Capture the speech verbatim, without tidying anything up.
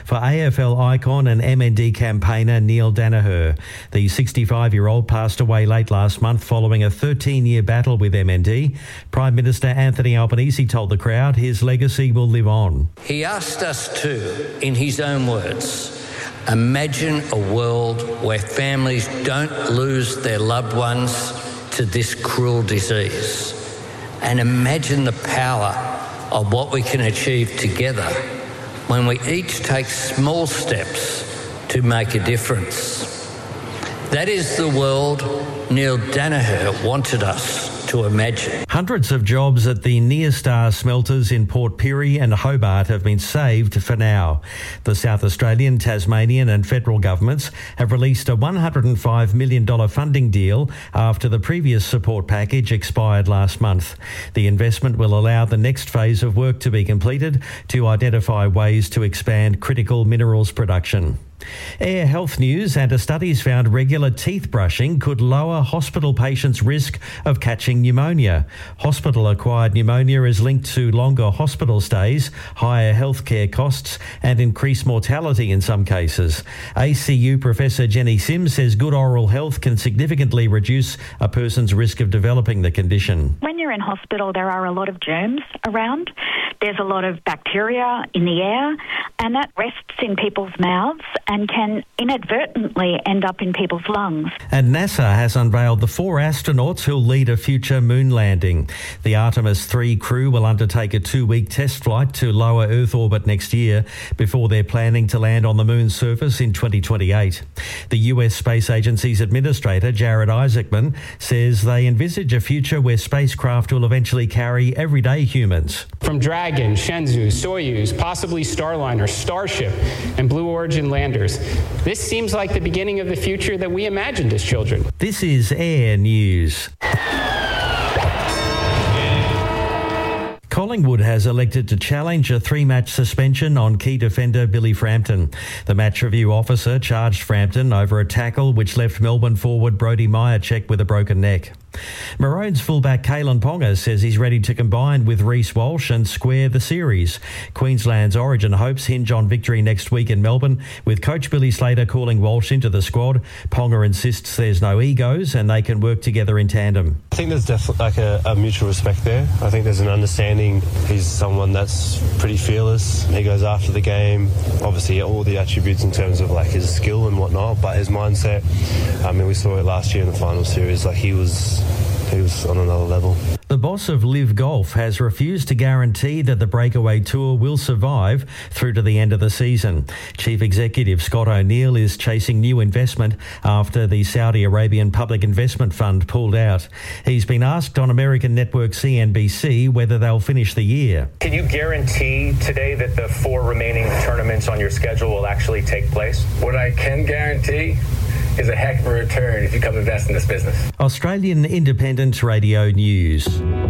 for A F L icon and M N D campaigner Neil Danaher. The sixty-five-year-old passed away late last month following a thirteen-year battle with M N D. Prime Minister Anthony Albanese told the crowd his legacy will live on. He asked us to, in his own words, imagine a world where families don't lose their loved ones to this cruel disease, and imagine the power of what we can achieve together when we each take small steps to make a difference. That is the world Neil Danaher wanted us to imagine. Hundreds of jobs at the Neostar smelters in Port Pirie and Hobart have been saved for now. The South Australian, Tasmanian and federal governments have released a one hundred five million dollars funding deal after the previous support package expired last month. The investment will allow the next phase of work to be completed to identify ways to expand critical minerals production. Air health news, and a study's found regular teeth brushing could lower hospital patients' risk of catching pneumonia. Hospital-acquired pneumonia is linked to longer hospital stays, higher healthcare costs and increased mortality in some cases. A C U Professor Jenny Sims says good oral health can significantly reduce a person's risk of developing the condition. When you're in hospital, there are a lot of germs around. There's a lot of bacteria in the air, and that rests in people's mouths and can inadvertently end up in people's lungs. And NASA has unveiled the four astronauts who'll lead a future moon landing. The Artemis three crew will undertake a two-week test flight to lower Earth orbit next year before they're planning to land on the moon's surface in twenty twenty-eight. The U S Space Agency's administrator, Jared Isaacman, says they envisage a future where spacecraft will eventually carry everyday humans. From Dragon, Shenzhou, Soyuz, possibly Starliner, Starship, and Blue Origin landers. This seems like the beginning of the future that we imagined as children. This is Air News. Collingwood has elected to challenge a three-match suspension on key defender Billy Frampton. The match review officer charged Frampton over a tackle which left Melbourne forward Brodie Myercheck with a broken neck. Maroons fullback Kalen Ponga says he's ready to combine with Reece Walsh and square the series. Queensland's Origin hopes hinge on victory next week in Melbourne, with coach Billy Slater calling Walsh into the squad. Ponga insists there's no egos and they can work together in tandem. I think there's definitely like a, a mutual respect there. I think there's an understanding. He's someone that's pretty fearless. He goes after the game. Obviously all the attributes in terms of like his skill and whatnot, but his mindset, I mean, we saw it last year in the final series. Like he was He was on another level. The boss of Live Golf has refused to guarantee that the Breakaway Tour will survive through to the end of the season. Chief Executive Scott O'Neill is chasing new investment after the Saudi Arabian Public Investment Fund pulled out. He's been asked on American network C N B C whether they'll finish the year. Can you guarantee today that the four remaining tournaments on your schedule will actually take place? What I can guarantee is a heck of a return if you come invest in this business. Australian Independent Radio News.